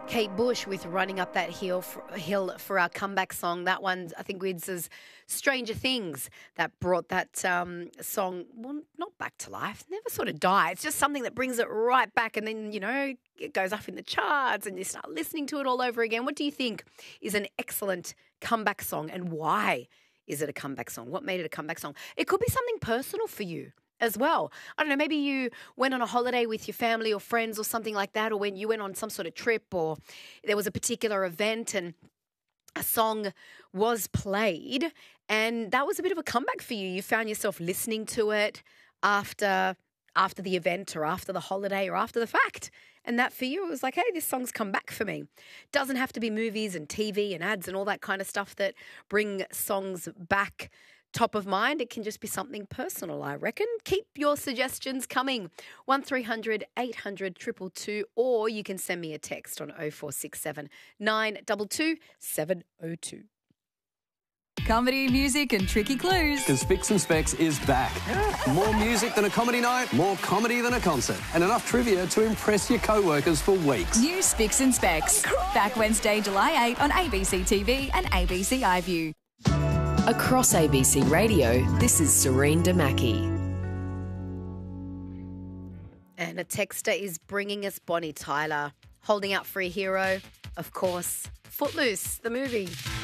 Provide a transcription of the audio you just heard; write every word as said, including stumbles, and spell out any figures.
Kate Bush with Running Up That Hill for, hill for our comeback song. That one, I think, was Stranger Things that brought that um, song, well, not back to life, never sort of die. It's just something that brings it right back, and then, you know, it goes up in the charts and you start listening to it all over again. What do you think is an excellent comeback song, and why is it a comeback song? What made it a comeback song? It could be something personal for you as well. I don't know, maybe you went on a holiday with your family or friends or something like that, or when you went on some sort of trip, or there was a particular event and a song was played and that was a bit of a comeback for you. You found yourself listening to it after after the event or after the holiday or after the fact. And that for you, it was like, hey, this song's come back for me. Doesn't have to be movies and T V and ads and all that kind of stuff that bring songs back top of mind. It can just be something personal, I reckon. Keep your suggestions coming. one three hundred eight hundred two two two, or you can send me a text on oh four six seven nine two two seven oh two. Comedy, music and tricky clues. Because Spicks and Specs is back. More music than a comedy night, more comedy than a concert, and enough trivia to impress your co-workers for weeks. New Spicks and Specs. Back Wednesday, July eighth on A B C T V and A B C iView. Across A B C Radio, this is Serene Damaki. And a texter is bringing us Bonnie Tyler, holding out for a hero, of course, Footloose, the movie.